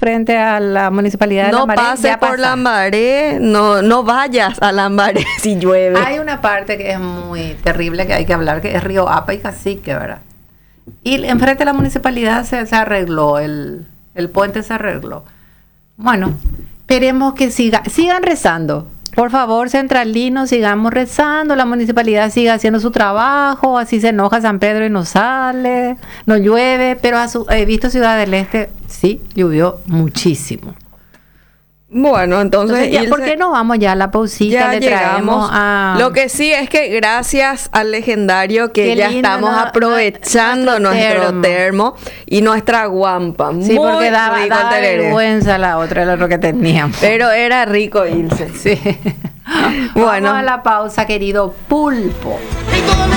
frente a la municipalidad de No Lambaré. pases Ya por pasa. Lambaré, no vayas a Lambaré si llueve. Hay una parte que es muy terrible que hay que hablar, que es Río Apa y Cacique, ¿verdad? Y enfrente de la municipalidad se arregló, el puente se arregló. Bueno, esperemos que sigan rezando. Por favor, centralinos, sigamos rezando, la municipalidad siga haciendo su trabajo, así se enoja San Pedro y no sale, no llueve, pero he visto Ciudad del Este, sí, llovió muchísimo. Bueno, entonces ya, ¿por qué no vamos ya a la pausita? Ya le llegamos. traemos a... Lo que sí es que gracias al legendario que Qué ya lindo, estamos aprovechando nuestro termo y nuestra guampa. Sí, Muy porque daba rico el tereré. vergüenza la otra, el otro que teníamos. Pero era rico, Ilse. Sí. Bueno. Vamos a la pausa, querido pulpo.